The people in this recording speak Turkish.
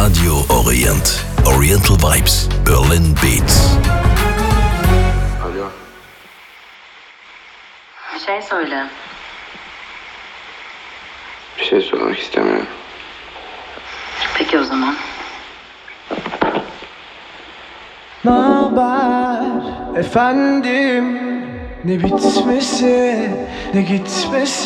Radio Orient. Oriental Vibes, Berlin Beats. Alo. Bir şey söyle. Bir şey söylemek istemiyorum. Peki o zaman. Naber efendim, ne bitmesi ne gitmesi.